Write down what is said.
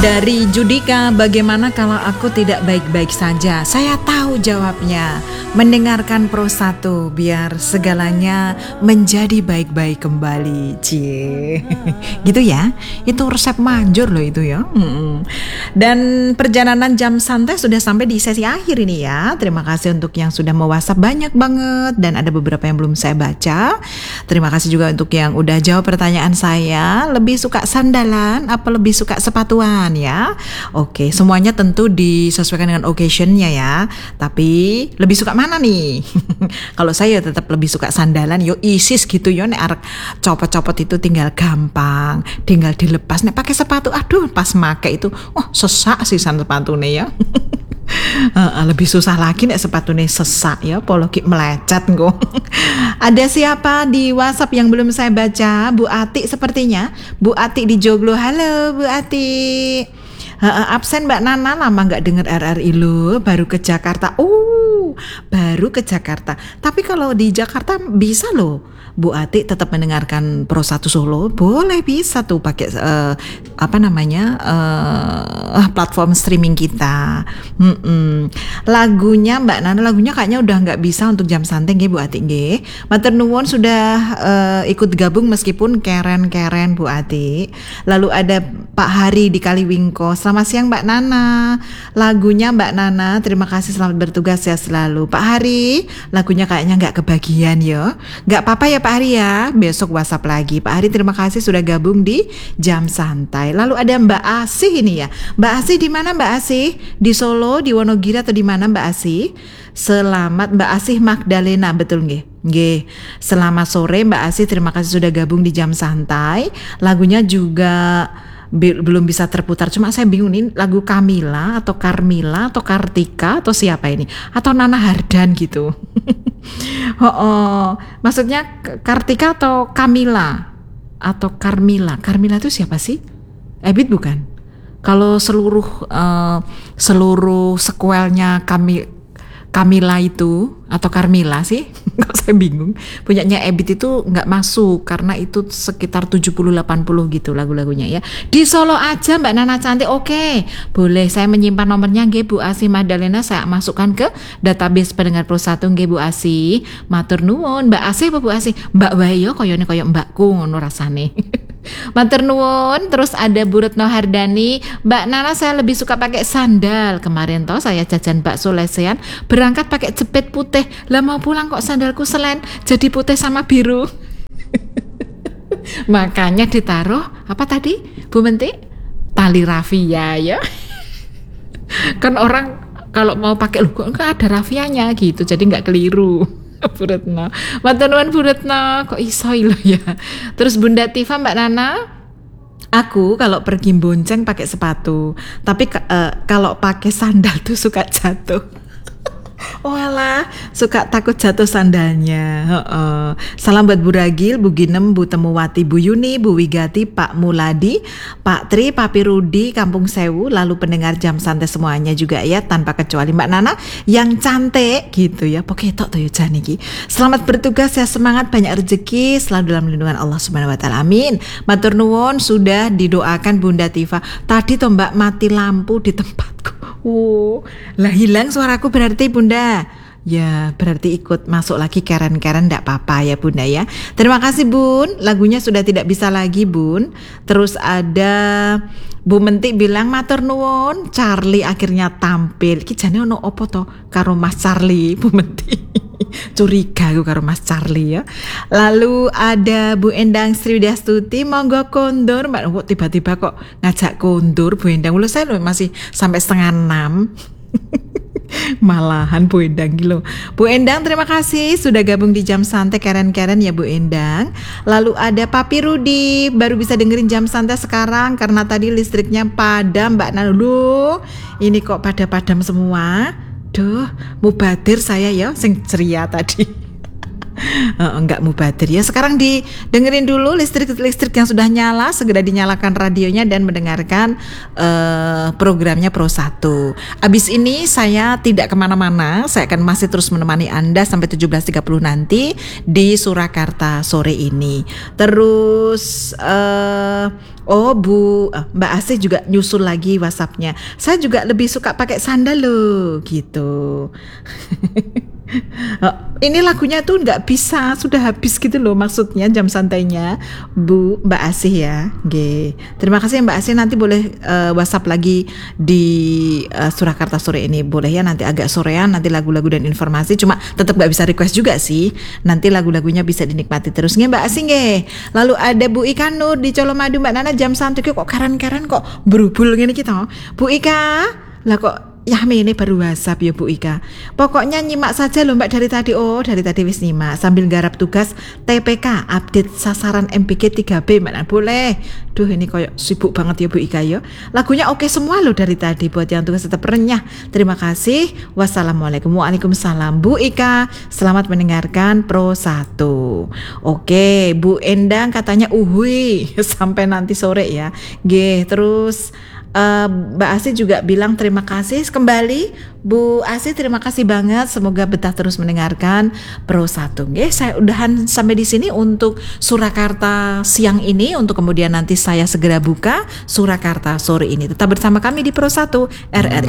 Dari Judika, bagaimana kalau aku tidak baik-baik saja? Saya tahu jawabnya. Mendengarkan Pro 1 biar segalanya menjadi baik-baik kembali. Cie. Gitu ya. Itu resep manjur loh itu ya. Dan perjalanan jam santai sudah sampai di sesi akhir ini ya. Terima kasih untuk yang sudah me-WhatsApp banyak banget dan ada beberapa yang belum saya baca. Terima kasih juga untuk yang udah jawab pertanyaan saya. Lebih suka sandalan apa lebih suka sepatuan ya? Oke, semuanya tentu disesuaikan dengan occasionnya ya. Tapi lebih suka mana nih? Kalau saya tetap lebih suka sandalan. Yo isis gitu yo, nek arek copot-copot itu tinggal gampang, tinggal dilepas. Nek pakai sepatu, aduh pas make itu, sesak sih sepatune ya. Lebih susah lagi nek sepatunya sesak ya, poloki melecet kok. Ada siapa di WhatsApp yang belum saya baca? Bu Ati sepertinya. Bu Ati di Joglo. Halo Bu Ati. Absen Mbak Nana, lama nggak dengar RRI lo, baru ke Jakarta. Baru ke Jakarta. Tapi kalau di Jakarta bisa loh, Bu Ati tetap mendengarkan Pro 1 Solo. Boleh, bisa tuh pakai platform streaming kita. Lagunya Mbak Nana, lagunya kayaknya udah nggak bisa untuk jam santai nggih Bu Ati nggih. Matur nuwun sudah ikut gabung meskipun keren Bu Ati. Lalu ada Pak Hari di Kaliwingko. Selamat siang Mbak Nana. Lagunya Mbak Nana, terima kasih, selamat bertugas ya selalu. Pak Hari, lagunya kayaknya nggak kebagian ya. Nggak apa-apa ya Pak Hari ya, besok WhatsApp lagi. Pak Hari terima kasih sudah gabung di jam santai. Lalu ada Mbak Asih ini ya. Mbak Asih di mana Mbak Asih? Di Solo, di Wonogiri atau di mana Mbak Asih? Selamat Mbak Asih Magdalena, betul nggih? Nggih. Selamat sore Mbak Asih, terima kasih sudah gabung di jam santai. Lagunya juga belum bisa terputar, cuma saya bingung ini lagu Kamila atau Karmila atau Kartika atau siapa ini, atau Nana Hardan gitu. Maksudnya Kartika atau Kamila atau Karmila. Karmila itu siapa sih? Ebit bukan? Kalau seluruh sequelnya Kamila itu atau Karmila sih, kok saya bingung. Punyanya Ebit itu nggak masuk karena itu sekitar 70-80 gitu lagu-lagunya ya. Di Solo aja Mbak Nana cantik, oke. Boleh, saya menyimpan nomornya nggih Bu Asih Magdalena, saya masukkan ke database pendengar Pro 1 nggih Bu Asih. Matur nuwun, Mbak Asih apa Bu Asih? Mbak wae yo koyone koyo mbakku ngono rasane. Matur nuwun. Terus ada Bu Retno Hardani, Mbak Nana saya lebih suka pakai sandal. Kemarin toh saya jajan bakso lesehan, berangkat pakai jepit putih. Lah mau pulang kok sandalku selen jadi putih sama biru. Makanya ditaruh apa tadi Bu Menti? Tali rafia ya. Kan orang kalau mau pakai logo enggak ada rafianya gitu, jadi nggak keliru. Bu Retno, matur nuwun Bu Retno, kok iso lho ya. Terus Bunda Tifa, Mbak Nana, aku kalau pergi bonceng pakai sepatu, tapi kalau pakai sandal tuh suka jatuh. Walah, suka takut jatuh sandalnya. Salam buat Bu Ragil, Bu Ginem, Bu Temuwati, Bu Yuni, Bu Wigati, Pak Muladi, Pak Tri, Papi Rudi, Kampung Sewu, lalu pendengar jam santai semuanya juga ya, tanpa kecuali Mbak Nana yang cantik gitu ya. Pokoknya tok tuh jan iki. Selamat bertugas ya, semangat, banyak rezeki, selalu dalam lindungan Allah Subhanahu wa taala. Amin. Matur nuwun sudah didoakan Bunda Tifa. Tadi toh Mbak mati lampu di tempatku. Lah hilang suaraku berarti Bunda. Ya berarti ikut masuk lagi keren-keren, ndak apa-apa ya Bunda ya. Terima kasih Bun, lagunya sudah tidak bisa lagi Bun. Terus ada Bu Menti bilang matur nuwun, Charlie akhirnya tampil. Iki jane ono opo to karo Mas Charlie Bu Menti. Curiga aku karo Mas Charlie ya. Lalu ada Bu Endang Sriwidastuti, monggo kondur Mbak. Kok tiba-tiba kok ngajak kondur Bu Endang? Lu saya masih sampai 5:30. Malahan Bu Endang gitu. Bu Endang terima kasih sudah gabung di jam santai, keren-keren ya Bu Endang. Lalu ada Papi Rudi, baru bisa dengerin jam santai sekarang karena tadi listriknya padam Mbak Nana. Loh, ini kok padam semua. Duh, mubadir saya ya sing ceria tadi. Enggak mubadir ya. Sekarang didengerin dulu listrik yang sudah nyala, segera dinyalakan radionya dan mendengarkan programnya Pro 1. Abis ini saya tidak kemana-mana, saya akan masih terus menemani Anda sampai 17.30 nanti di Surakarta sore ini. Terus Mbak Asih juga nyusul lagi WhatsApp-nya. Saya juga lebih suka pakai sandal loh, gitu. Ini lagunya tuh nggak bisa, sudah habis gitu loh maksudnya jam santainya Mbak Asih ya. G. Terima kasih Mbak Asih, nanti boleh WhatsApp lagi di Surakarta sore ini, boleh ya, nanti agak sorean, nanti lagu-lagu dan informasi, cuma tetap nggak bisa request juga sih, nanti lagu-lagunya bisa dinikmati terus nge Mbak Asih nge. Lalu ada Bu Ika Nur di Colomadu, Mbak Nana jam santai kok karan-karan kok berubul gini kita. Bu Ika lah kok Yahmi ini baru WhatsApp ya Bu Ika. Pokoknya nyimak saja loh Mbak dari tadi. Dari tadi wis nyimak sambil garap tugas TPK update sasaran MPK 3B mana boleh. Duh ini koyok sibuk banget ya Bu Ika ya. Lagunya oke semua loh dari tadi, buat yang tugas tetap renyah. Terima kasih. Wassalamualaikum. Waalaikumsalam Bu Ika. Selamat mendengarkan Pro 1. Oke, Bu Endang katanya uhui sampai nanti sore ya. Terus Mbak Asih juga bilang terima kasih kembali. Bu Asih terima kasih banget, semoga betah terus mendengarkan Pro 1. Saya udahan sampai di sini untuk Surakarta siang ini, untuk kemudian nanti saya segera buka Surakarta sore ini. Tetap bersama kami di Pro 1 RRI